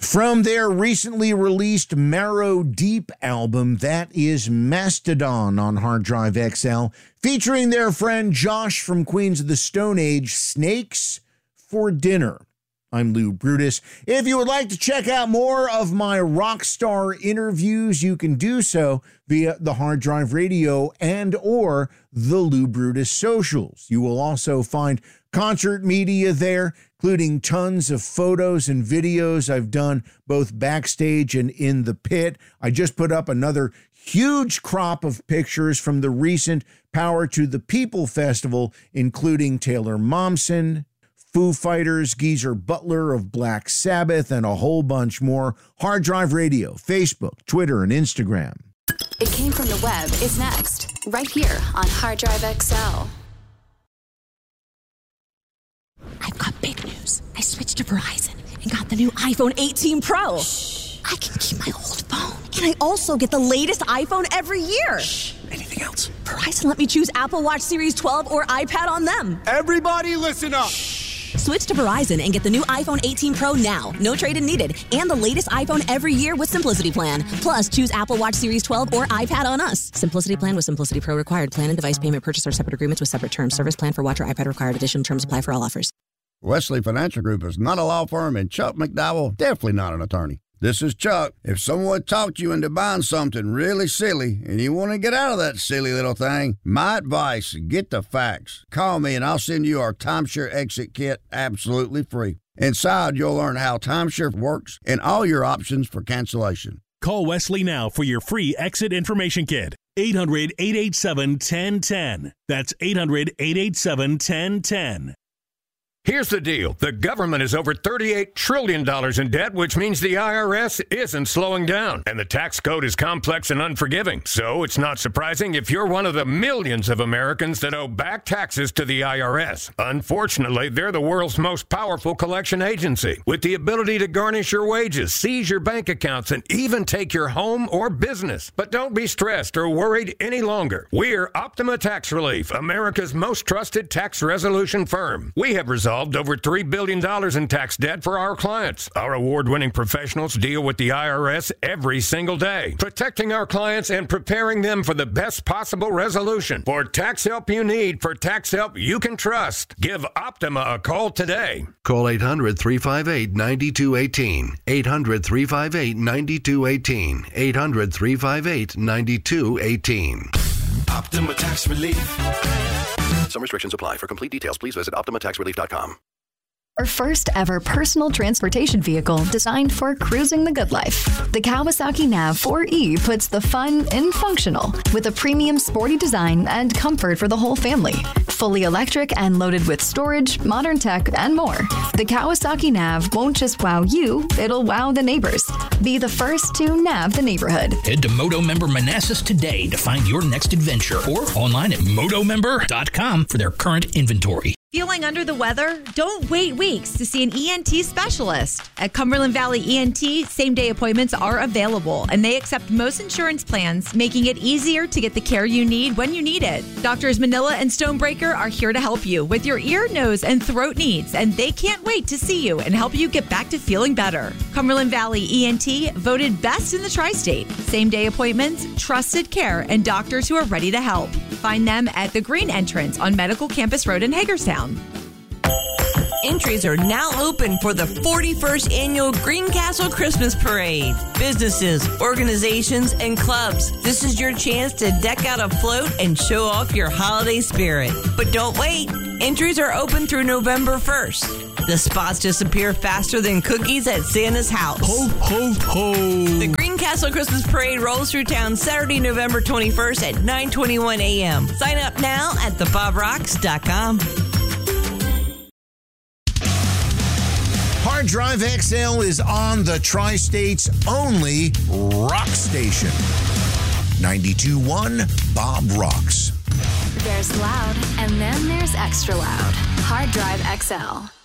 From their recently released Marrow Deep album, that is Mastodon on Hard Drive XL, featuring their friend Josh from Queens of the Stone Age, Snakes for Dinner. I'm Lou Brutus. If you would like to check out more of my rock star interviews, you can do so via the Hard Drive Radio and or the Lou Brutus socials. You will also find concert media there, including tons of photos and videos I've done both backstage and in the pit. I just put up another huge crop of pictures from the recent Power to the People Festival, including Taylor Momsen, Foo Fighters, Geezer Butler of Black Sabbath, and a whole bunch more. Hard Drive Radio, Facebook, Twitter, and Instagram. It Came From the Web is next, right here on Hard Drive XL. I've got big news. I switched to Verizon and got the new iPhone 18 Pro. Shh. I can keep my old phone. And I also get the latest iPhone every year. Shh. Anything else? Verizon let me choose Apple Watch Series 12 or iPad on them. Everybody listen up. Shh. Switch to Verizon and get the new iPhone 18 Pro now. No trade-in needed. And the latest iPhone every year with Simplicity Plan. Plus, choose Apple Watch Series 12 or iPad on us. Simplicity Plan with Simplicity Pro required. Plan and device payment purchase are separate agreements with separate terms. Service plan for watch or iPad required. Additional terms apply for all offers. Wesley Financial Group is not a law firm, and Chuck McDowell definitely not an attorney. This is Chuck. If someone talked you into buying something really silly and you want to get out of that silly little thing, my advice, get the facts. Call me and I'll send you our timeshare exit kit absolutely free. Inside, you'll learn how timeshare works and all your options for cancellation. Call Wesley now for your free exit information kit. 800-887-1010. That's 800-887-1010. Here's the deal. The government is over $38 trillion in debt, which means the IRS isn't slowing down. And the tax code is complex and unforgiving. So it's not surprising if you're one of the millions of Americans that owe back taxes to the IRS. Unfortunately, they're the world's most powerful collection agency, with the ability to garnish your wages, seize your bank accounts, and even take your home or business. But don't be stressed or worried any longer. We're Optima Tax Relief, America's most trusted tax resolution firm. We have resolved over $3 billion in tax debt for our clients. Our award-winning professionals deal with the IRS every single day, protecting our clients and preparing them for the best possible resolution. For tax help you need, for tax help you can trust, give Optima a call today. Call 800-358-9218. 800-358-9218. 800-358-9218. Optima Tax Relief. Some restrictions apply. For complete details, please visit OptimaTaxRelief.com. Our first ever personal transportation vehicle designed for cruising the good life. The Kawasaki Nav 4E puts the fun in functional with a premium sporty design and comfort for the whole family. Fully electric and loaded with storage, modern tech, and more. The Kawasaki Nav won't just wow you, it'll wow the neighbors. Be the first to nav the neighborhood. Head to Moto Member Manassas today to find your next adventure or online at motomember.com for their current inventory. Feeling under the weather? Don't wait weeks to see an ENT specialist. At Cumberland Valley ENT, same-day appointments are available, and they accept most insurance plans, making it easier to get the care you need when you need it. Doctors Manila and Stonebreaker are here to help you with your ear, nose, and throat needs, and they can't wait to see you and help you get back to feeling better. Cumberland Valley ENT, voted best in the tri-state. Same-day appointments, trusted care, and doctors who are ready to help. Find them at the Green Entrance on Medical Campus Road in Hagerstown. Entries are now open for the 41st Annual Greencastle Christmas Parade. Businesses, organizations, and clubs, this is your chance to deck out a float and show off your holiday spirit. But don't wait. Entries are open through November 1st. The spots disappear faster than cookies at Santa's house. Ho, ho, ho. The Greencastle Christmas Parade rolls through town Saturday, November 21st at 9:21 a.m. Sign up now at thebobrocks.com. Hard Drive XL is on the Tri-State's only rock station. 92.1 Bob Rocks. There's loud, and then there's extra loud. Hard Drive XL.